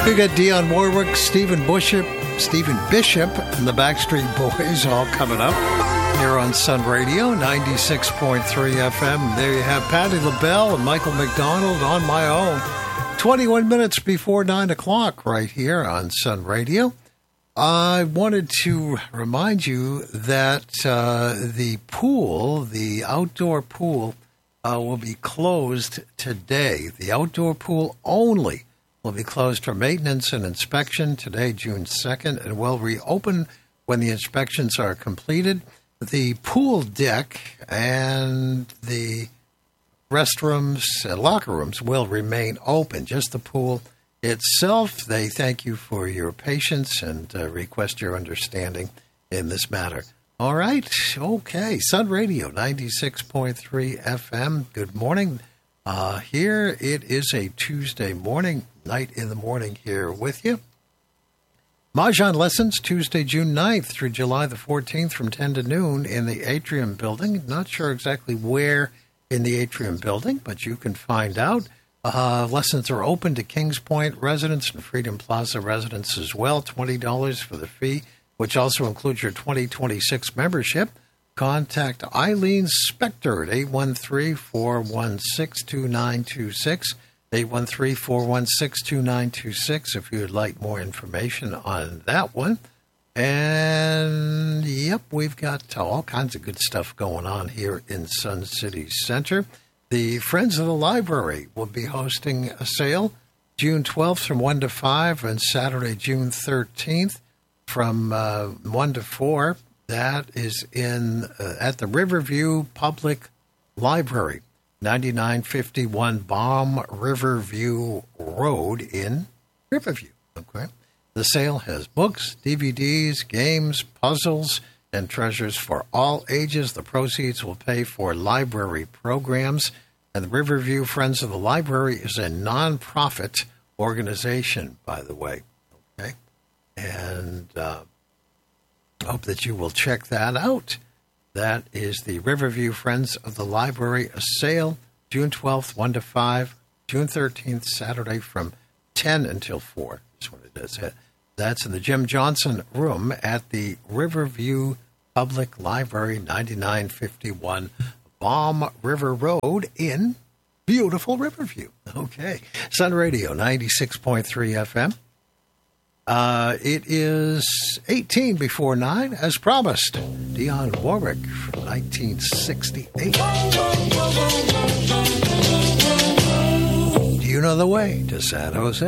We got Dionne Warwick, Stephen Bishop, and the Backstreet Boys all coming up here on Sun Radio, 96.3 FM. There you have Patti LaBelle and Michael McDonald on my own. 21 minutes before 9 o'clock right here on Sun Radio. I wanted to remind you that the pool, the outdoor pool, will be closed today. The outdoor pool only will be closed for maintenance and inspection today, June 2nd, and will reopen when the inspections are completed. The pool deck and the restrooms and locker rooms will remain open. Just the pool itself. They thank you for your patience and request your understanding in this matter. All right. Okay. Sun Radio, 96.3 FM. Good morning. Here it is a Tuesday morning, night in the morning here with you. Mahjong lessons Tuesday, June 9th through July the 14th from 10 to noon in the Atrium Building. Not sure exactly where in the Atrium Building, but you can find out. Lessons are open to Kings Point residents and Freedom Plaza residents as well. $20 for the fee, which also includes your 2026 membership. Contact Eileen Spector at 813-416-2926, 813-416-2926 if you would like more information on that one. And, yep, we've got all kinds of good stuff going on here in Sun City Center. The Friends of the Library will be hosting a sale June 12th from 1 to 5 and Saturday, June 13th from 1 to 4. That is at the Riverview Public Library, 9951 Baum Riverview Road in Riverview. Okay. The sale has books, DVDs, games, puzzles, and treasures for all ages. The proceeds will pay for library programs. And the Riverview Friends of the Library is a nonprofit organization, by the way. Okay. And hope that you will check that out. That is the Riverview Friends of the Library, a sale June 12th, 1 to 5, June 13th, Saturday from 10 until 4. That's what it is. That's in the Jim Johnson Room at the Riverview Public Library, 9951 Baum River Road in beautiful Riverview. Okay. Sun Radio, 96.3 FM. It is 18 before 9, as promised. Dionne Warwick from 1968. Do you know the way to San Jose?